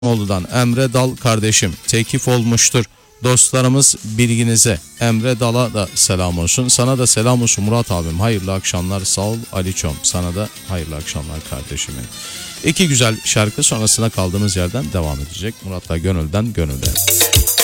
Oğlu'dan Emre Dal kardeşim tekif olmuştur. Dostlarımız bilginize. Emre Dal'a da selam olsun. Sana da selam olsun Murat abim. Hayırlı akşamlar. Sağ ol Aliçom. Sana da hayırlı akşamlar kardeşimin. İki güzel şarkı sonrasına kaldığımız yerden devam edecek. Murat'la Gönül'den Gönül'e.